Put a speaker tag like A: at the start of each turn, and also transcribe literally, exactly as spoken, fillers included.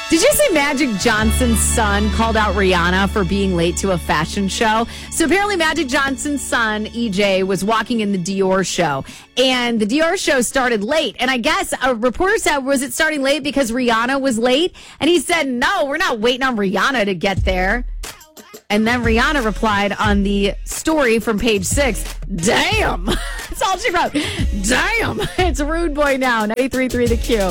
A: Did you say Magic Johnson's son called out Rihanna for being late to a fashion show? So apparently Magic Johnson's son, E J, was walking in the Dior show. And the Dior show started late. And I guess a reporter said, was it starting late because Rihanna was late? And he said, no, we're not waiting on Rihanna to get there. And then Rihanna replied on the story from page six, damn. That's all she wrote. Damn. It's Rude Boy now, ninety-three point three The Q.